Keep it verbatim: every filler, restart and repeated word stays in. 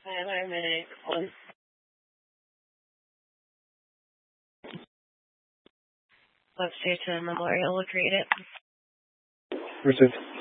Another minute. One. Let's stay to Memorial. Look, read it. Received.